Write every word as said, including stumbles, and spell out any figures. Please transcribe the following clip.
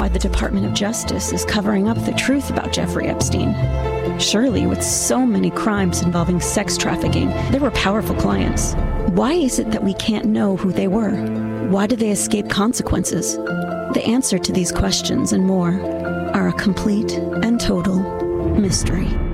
why the Department of Justice is covering up the truth about Jeffrey Epstein. Surely, with so many crimes involving sex trafficking, there were powerful clients. Why is it that we can't know who they were? Why did they escape consequences? The answer to these questions and more are a complete and total mystery.